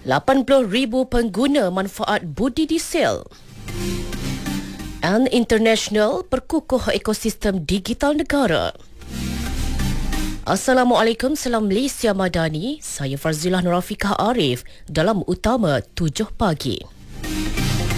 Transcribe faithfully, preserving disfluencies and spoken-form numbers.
lapan puluh ribu pengguna manfaat budi diesel. And International perkukuh ekosistem digital negara. Assalamualaikum, salam Malaysia Madani. Saya Farzilah Nurafiqah Arif dalam Utama tujuh pagi.